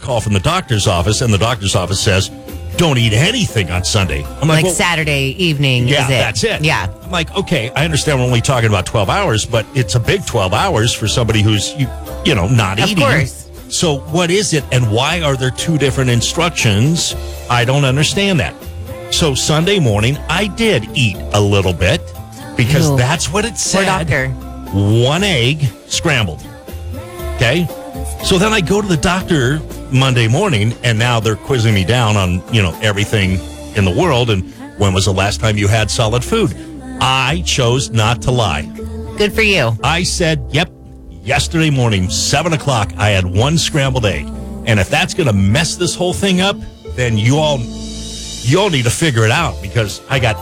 call from the doctor's office, and the doctor's office says, don't eat anything on Sunday. I'm Like well, Saturday evening, yeah, is it? that's it. Yeah. I'm like, okay, I understand we're only talking about 12 hours, but it's a big 12 hours for somebody who's, not eating. Of course. So what is it, and why are there two different instructions? I don't understand that. So Sunday morning, I did eat a little bit because Ew. that's what it said. Poor doctor. 1 egg scrambled. Okay? So then I go to the doctor Monday morning, and now they're quizzing me down on, everything in the world. And when was the last time you had solid food? I chose not to lie. Good for you. I said, yep, yesterday morning, 7 o'clock, I had 1 scrambled egg. And if that's going to mess this whole thing up, then you all need to figure it out, because I got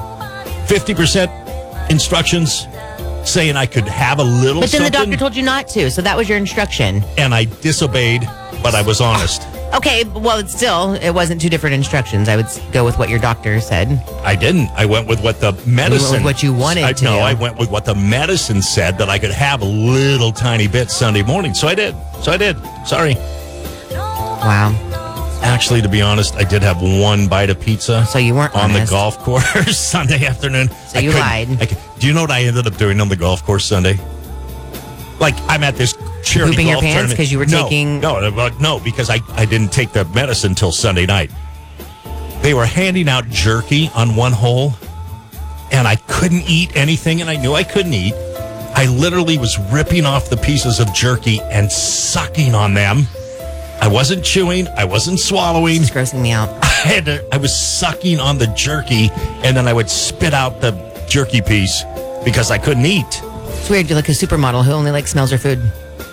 50% instructions saying I could have a little But then something, the doctor told you not to, so that was your instruction. and I disobeyed, but I was honest. Okay, well, it wasn't two different instructions. I would go with what your doctor said. I didn't. I went with what the medicine... with what you wanted to. No, I went with what the medicine said, that I could have a little tiny bit Sunday morning. So I did. Sorry. Wow. Actually, to be honest, I did have 1 bite of pizza. So you weren't on honest. the golf course Sunday afternoon. So you lied. Do you know what I ended up doing on the golf course Sunday? Like, I'm at this charity Pooping your golf pants tournament. because you were taking... No, because I didn't take the medicine till Sunday night. They were handing out jerky on one hole, and I couldn't eat anything, and I knew I couldn't eat. I literally was ripping off the pieces of jerky and sucking on them. I wasn't chewing. I wasn't swallowing. It's grossing me out. I was sucking on the jerky, and then I would spit out the jerky piece because I couldn't eat. It's weird. You're like a supermodel who only smells her food.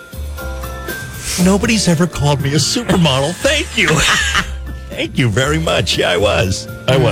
Nobody's ever called me a supermodel. Thank you. Thank you very much. Yeah, I was.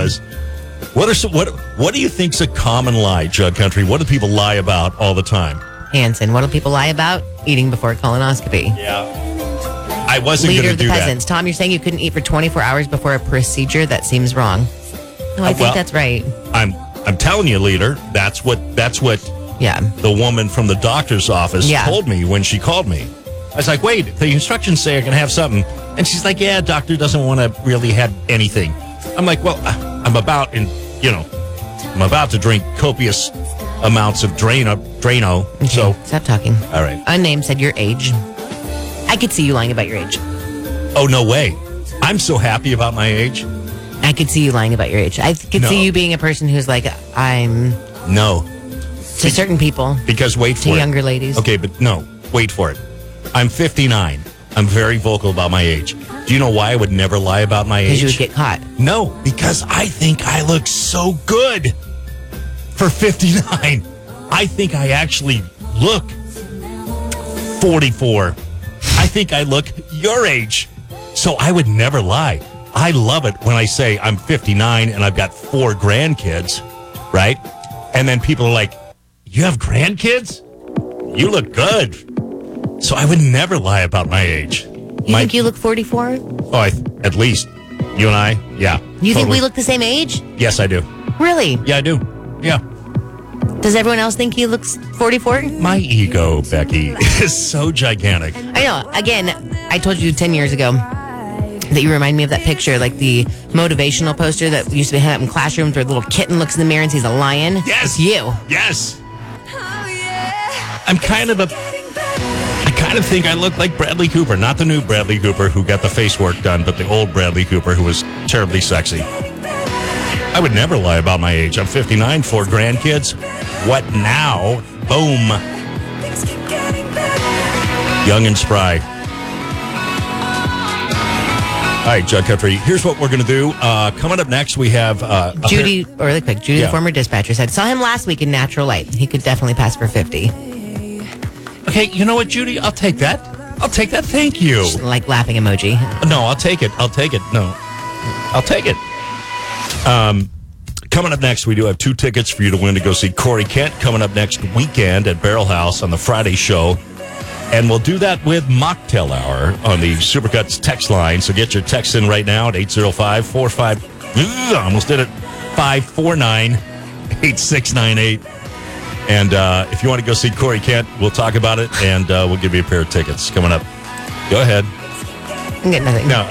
What do you think's a common lie, Jug Country? What do people lie about all the time? Hanson, what do people lie about? Eating before colonoscopy. Yeah. I wasn't Leader going of to the do peasants. Tom, you're saying you couldn't eat for 24 hours before a procedure? That seems wrong. No, I think that's right. I'm telling you, Leader, that's what Yeah. the woman from the doctor's office told me when she called me. I was like, wait, the instructions say I can have something. And she's like, yeah, doctor doesn't want to really have anything. I'm like, well, I'm about to drink copious amounts of Drano. Okay, So stop talking. All right. Unnamed said your age. I could see you lying about your age. Oh, no way. I'm so happy about my age. I could see you lying about your age. I could see you being a person who's like, I'm No. to certain people, Because wait for to it. younger ladies. Okay, but no, wait for it. I'm 59. I'm very vocal about my age. Do you know why I would never lie about my age? Because you would get caught. No, because I think I look so good for 59. I think I actually look 44. I think I look your age. So I would never lie. I love it when I say I'm 59 and I've got 4 grandkids, right? And then people are like, you have grandkids? You look good. So I would never lie about my age. You think you look 44? Oh, at least. You and I? Yeah. You think we look the same age? Yes, I do. Really? Yeah, I do. Yeah. Does everyone else think he looks 44? My ego, Becky, is so gigantic. I know. Again, I told you 10 years ago that you remind me of that picture, like the motivational poster that used to be hung up in classrooms where the little kitten looks in the mirror and sees a lion. Yes. It's you. Yes. I kind of think I look like Bradley Cooper. Not the new Bradley Cooper who got the face work done, but the old Bradley Cooper who was terribly sexy. I would never lie about my age. I'm 59, 4 grandkids. What now? Boom. Young and spry. All right, Jug Country, here's what we're going to do. Coming up next, we have... Judy, really quick, Judy, Yeah. the former dispatcher, said, saw him last week in natural light. He could definitely pass for 50. Okay, you know what, Judy? I'll take that. Thank you. Like laughing emoji. No, I'll take it. No, I'll take it. Coming up next, we do have 2 tickets for you to win to go see Corey Kent coming up next weekend at Barrel House on the Friday show. And we'll do that with Mocktail Hour on the Supercuts text line. So get your text in right now at 805-45... almost did it. 549-8698. And if you want to go see Corey Kent, we'll talk about it, and we'll give you a pair of tickets coming up. Go ahead. I get nothing. No.